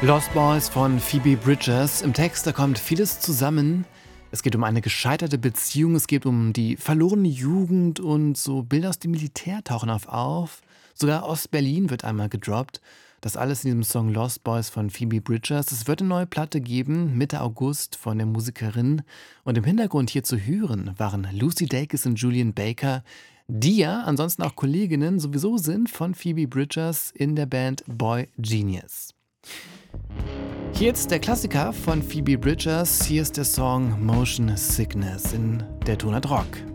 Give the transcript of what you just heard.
Lost Boys von Phoebe Bridgers. Im Text, da kommt vieles zusammen. Es geht um eine gescheiterte Beziehung, es geht um die verlorene Jugend und so Bilder aus dem Militär tauchen auf. Sogar Ostberlin wird einmal gedroppt. Das alles in diesem Song Lost Boys von Phoebe Bridgers. Es wird eine neue Platte geben, Mitte August von der Musikerin. Und im Hintergrund hier zu hören waren Lucy Dacus und Julian Baker, die ja ansonsten auch Kolleginnen sowieso sind von Phoebe Bridgers in der Band Boy Genius. Hier jetzt der Klassiker von Phoebe Bridgers. Hier ist der Song Motion Sickness in der Tonart Rock.